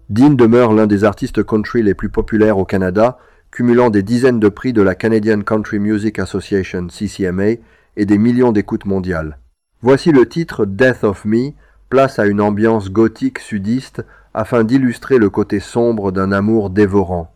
Dean demeure l'un des artistes country les plus populaires au Canada, cumulant des dizaines de prix de la Canadian Country Music Association (CCMA) et des millions d'écoutes mondiales. Voici le titre Death of Me, place à une ambiance gothique sudiste afin d'illustrer le côté sombre d'un amour dévorant.